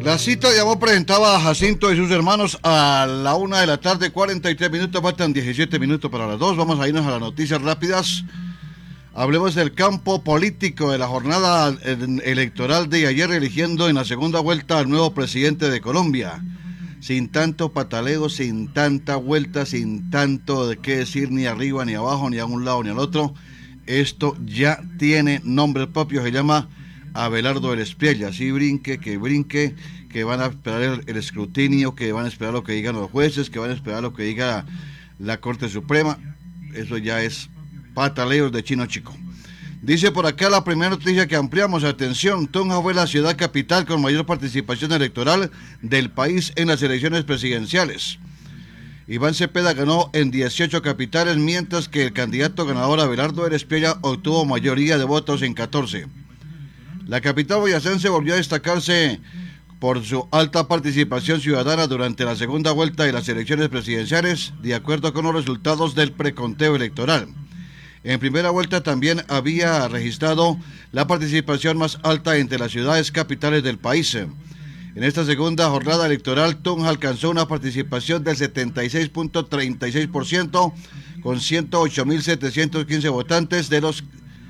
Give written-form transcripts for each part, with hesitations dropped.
La cita de amor presentaba a Jacinto y sus hermanos a la 1:43 p.m, faltan 17 minutos para las 2. Vamos a irnos a las noticias rápidas. Hablemos del campo político de la jornada electoral de ayer, eligiendo en la segunda vuelta al nuevo presidente de Colombia. Sin tanto pataleo, sin tanta vuelta, sin tanto de qué decir ni arriba, ni abajo, ni a un lado, ni al otro. Esto ya tiene nombre propio, se llama Abelardo Espiella. Así brinque, que van a esperar el escrutinio, que van a esperar lo que digan los jueces, que van a esperar lo que diga la Corte Suprema. Eso ya es pataleos de chino chico. Dice por acá la primera noticia que ampliamos. Atención, Tunja fue la ciudad capital con mayor participación electoral del país en las elecciones presidenciales. Iván Cepeda ganó en 18 capitales, mientras que el candidato ganador Abelardo Espiella obtuvo mayoría de votos en 14. La capital boyacense volvió a destacarse por su alta participación ciudadana durante la segunda vuelta de las elecciones presidenciales, de acuerdo con los resultados del preconteo electoral. En primera vuelta también había registrado la participación más alta entre las ciudades capitales del país. En esta segunda jornada electoral, Tunja alcanzó una participación del 76.36% con 108.715 votantes de los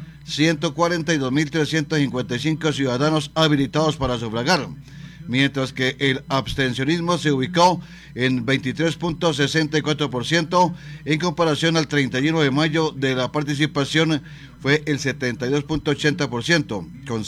142.355 ciudadanos habilitados para sufragar, mientras que el abstencionismo se ubicó en 23.64%, en comparación al 31 de mayo de la participación fue el 72.80%, con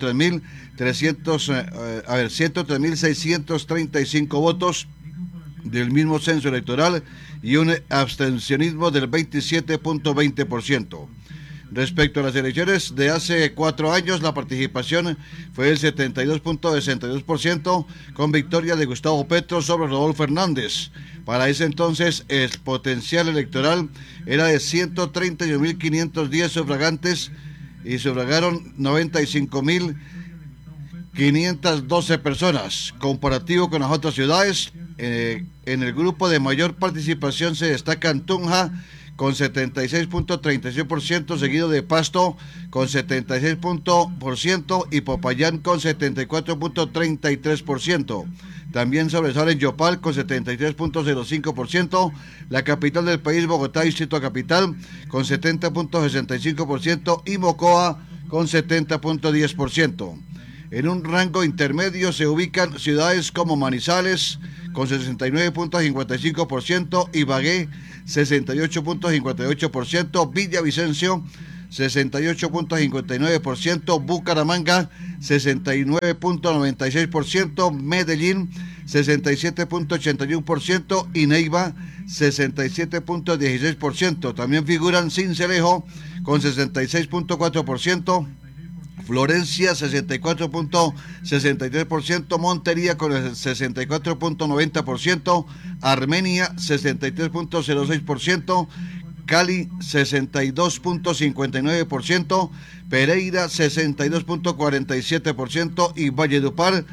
103.635 votos del mismo censo electoral y un abstencionismo del 27.20%. Respecto a las elecciones de hace 4 años, la participación fue del 72.62%, con victoria de Gustavo Petro sobre Rodolfo Hernández. Para ese entonces, el potencial electoral era de 131.510 sufragantes y sufragaron 95.512 personas. Comparativo con las otras ciudades, en el grupo de mayor participación se destacan Tunja, con 76.36%, seguido de Pasto con 76% y Popayán con 74.33%. También sobresalen Yopal con 73.05%, la capital del país, Bogotá, Distrito Capital, con 70.65% y Mocoa con 70.10%. En un rango intermedio se ubican ciudades como Manizales con 69.55%, Ibagué 68.58%, Villavicencio 68.59%, Bucaramanga 69.96%, Medellín 67.81% y Neiva 67.16%. También figuran Sincelejo con 66.4%, Florencia 64.63%, Montería con el 64.90%, Armenia 63.06%, Cali 62.59%, Pereira 62.47% y Valledupar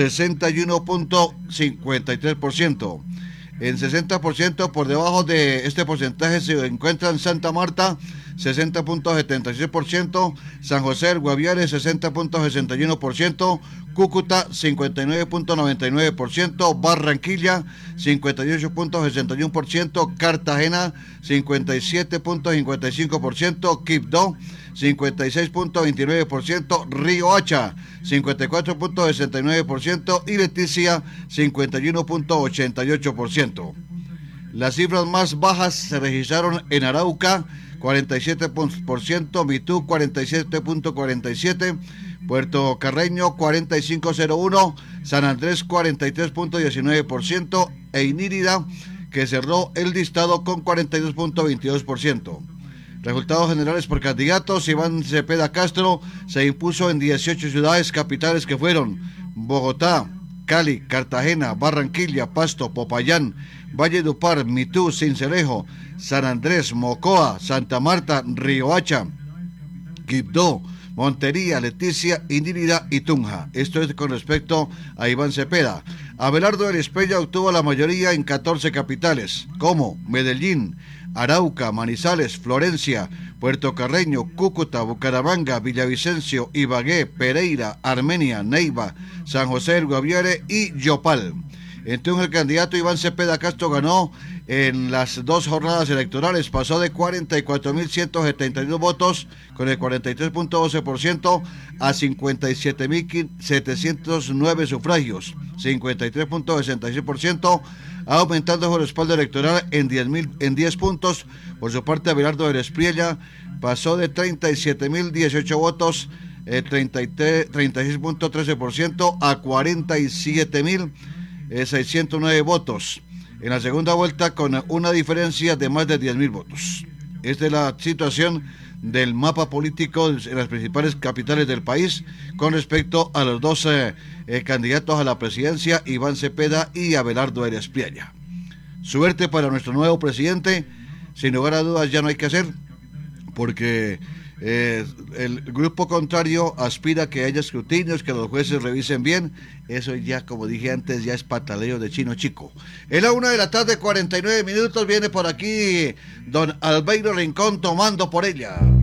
61.53%. En 60% por debajo de este porcentaje se encuentran Santa Marta 60.76%, San José del Guaviare 60.61%, Cúcuta 59.99%, Barranquilla 58.61%, Cartagena 57.55%, Quibdó 56.29%, Río Hacha 54.69% y Leticia 51.88%. Las cifras más bajas se registraron en Arauca 47%, Mitú 47.47%, Puerto Carreño 45.01%, San Andrés 43.19% e Inírida, que cerró el listado con 42.22%. Resultados generales por candidatos: Iván Cepeda Castro se impuso en 18 ciudades capitales que fueron Bogotá, Cali, Cartagena, Barranquilla, Pasto, Popayán, Valledupar, Mitú, Sincelejo, San Andrés, Mocoa, Santa Marta, Río Hacha, Quibdó, Montería, Leticia, Inírida y Tunja. Esto es con respecto a Iván Cepeda. Abelardo Espiella obtuvo la mayoría en 14 capitales, como Medellín, Arauca, Manizales, Florencia, Puerto Carreño, Cúcuta, Bucaramanga, Villavicencio, Ibagué, Pereira, Armenia, Neiva, San José del Guaviare y Yopal. Entonces el candidato Iván Cepeda Castro ganó en las dos jornadas electorales, pasó de 44.172 votos con el 43.12% a 57.709 sufragios, 53.66%, aumentando su respaldo electoral en 10 puntos. Por su parte, Abelardo de Espriella pasó de 37.018 votos, 36.13% a 47.609 votos en la segunda vuelta, con una diferencia de más de 10.000 votos. Esta es la situación del mapa político en las principales capitales del país con respecto a los dos candidatos a la presidencia, Iván Cepeda y Abelardo de Espriella. Suerte para nuestro nuevo presidente. Sin lugar a dudas ya no hay que hacer, porque el grupo contrario aspira a que haya escrutinios, que los jueces revisen bien. Eso ya, como dije antes, ya es pataleo de chino chico. Es la 1:49 PM, viene por aquí don Albeiro Rincón tomando por ella.